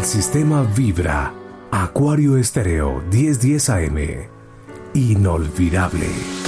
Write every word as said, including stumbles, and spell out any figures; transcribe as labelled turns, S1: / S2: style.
S1: El sistema vibra. Acuario Estéreo diez diez A M. Inolvidable.